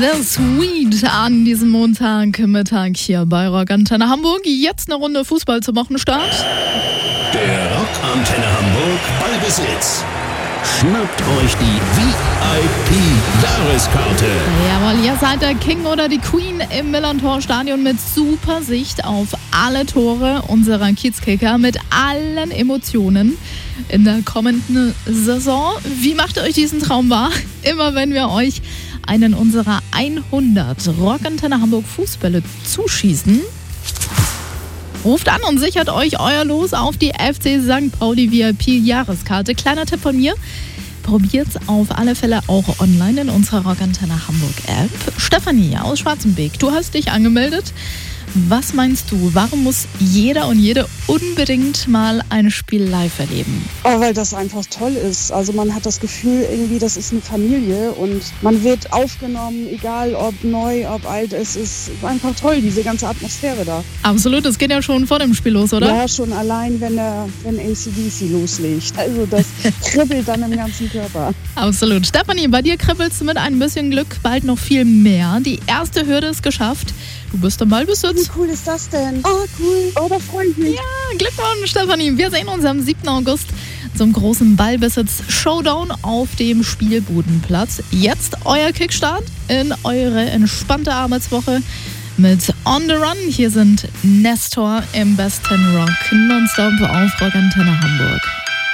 The Sweet an diesem Montagmittag hier bei Rockantenne Hamburg. Jetzt eine Runde Fußball zum Wochenstart. Der Rockantenne Hamburg Ballbesitz. Schnappt euch die VIP-Jahreskarte. Jawohl, ihr seid der King oder die Queen im Millerntor-Stadion mit super Sicht auf alle Tore unserer Kiezkicker mit allen Emotionen in der kommenden Saison. Wie macht ihr euch diesen Traum wahr? Immer wenn wir euch einen unserer 100 Rockantenne Hamburg Fußbälle zuschießen, ruft an und sichert euch euer Los auf die FC St. Pauli VIP-Jahreskarte. Kleiner Tipp von mir, probiert's auf alle Fälle auch online in unserer Rockantenne Hamburg App. Stefanie aus Schwarzenbeek, du hast dich angemeldet. Was meinst du, warum muss jeder und jede unbedingt mal ein Spiel live erleben? Oh, weil das einfach toll ist. Also man hat das Gefühl, irgendwie, das ist eine Familie und man wird aufgenommen, egal ob neu, ob alt. Es ist einfach toll, diese ganze Atmosphäre da. Absolut, das geht ja schon vor dem Spiel los, oder? Ja, schon allein, wenn AC/DC loslegt. Also das kribbelt dann im ganzen Körper. Absolut. Stefanie, bei dir kribbelst du mit ein bisschen Glück bald noch viel mehr. Die erste Hürde ist geschafft. Du bist im Ballbesitz. Wie cool ist das denn? Oh, cool. Oh, da freue ich mich. Ja, Glückwunsch, Stefanie. Wir sehen uns am 7. August zum großen Ballbesitz-Showdown auf dem Spielbudenplatz. Jetzt euer Kickstart in eure entspannte Arbeitswoche mit On the Run. Hier sind Nestor im besten Rock nonstop auf Rockantenne Hamburg.